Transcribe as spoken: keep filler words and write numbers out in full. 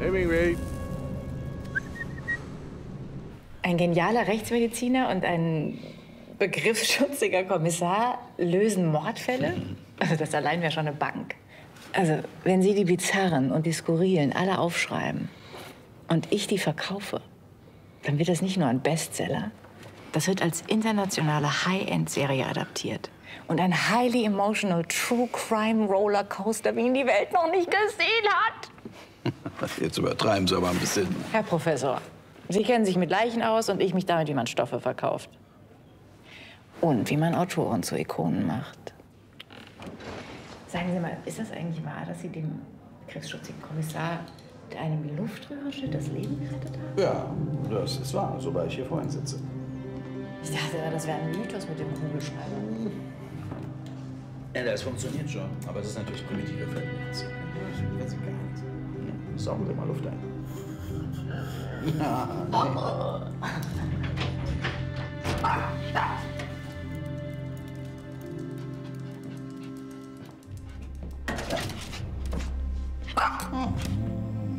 Hemingway. Ein genialer Rechtsmediziner und ein begriffsschutziger Kommissar lösen Mordfälle? Also das allein wäre schon eine Bank. Also wenn Sie die bizarren und die skurrilen alle aufschreiben und ich die verkaufe, dann wird das nicht nur ein Bestseller, das wird als internationale High-End-Serie adaptiert. Und ein highly emotional True Crime Rollercoaster, wie ihn die Welt noch nicht gesehen hat. Jetzt übertreiben Sie aber ein bisschen. Herr Professor, Sie kennen sich mit Leichen aus und ich mich damit, wie man Stoffe verkauft. Und wie man Autoren zu Ikonen macht. Sagen Sie mal, ist das eigentlich wahr, dass Sie dem begriffsschutzigen Kommissar mit einem Luftröhrenschnitt das Leben gerettet haben? Ja, das ist wahr, so weil ich hier vorhin sitze. Ich dachte immer, das wäre ein Mythos mit dem Kugelschreiber. Ja, das funktioniert schon, aber es ist natürlich primitive Feldmedizin. Das ist gar nichts. Saugen Sie mal Luft ein. Ja, nee. Ah,